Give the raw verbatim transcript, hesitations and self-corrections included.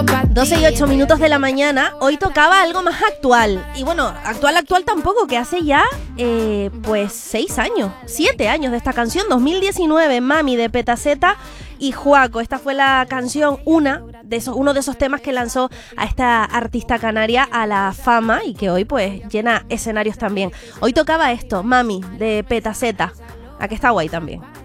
doce y ocho minutos de la mañana. Hoy tocaba algo más actual. Y bueno, actual, actual tampoco, que hace ya, eh, pues, seis años, siete años de esta canción. dos mil diecinueve, Mami, de Petaceta y Juaco. Esta fue la canción, una de esos, uno de esos temas que lanzó a esta artista canaria a la fama y que hoy, pues, llena escenarios también. Hoy tocaba esto, Mami, de Petaceta. Aquí está guay también.